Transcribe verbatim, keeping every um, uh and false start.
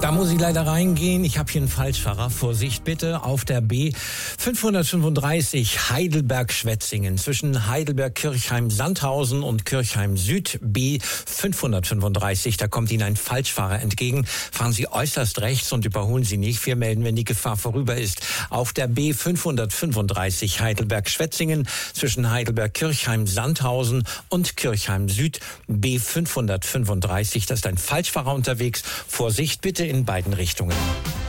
Da muss ich leider reingehen. Ich habe hier einen Falschfahrer. Vorsicht bitte auf der B fünfhundertfünfunddreißig Heidelberg-Schwetzingen zwischen Heidelberg-Kirchheim-Sandhausen und Kirchheim-Süd. B fünfhundertfünfunddreißig, da kommt Ihnen ein Falschfahrer entgegen. Fahren Sie äußerst rechts und überholen Sie nicht. Wir melden, wenn die Gefahr vorüber ist. Auf der B fünfhundertfünfunddreißig Heidelberg-Schwetzingen zwischen Heidelberg-Kirchheim-Sandhausen und Kirchheim-Süd. B fünfhundertfünfunddreißig, da ist ein Falschfahrer unterwegs. Vorsicht bitte in beiden Richtungen.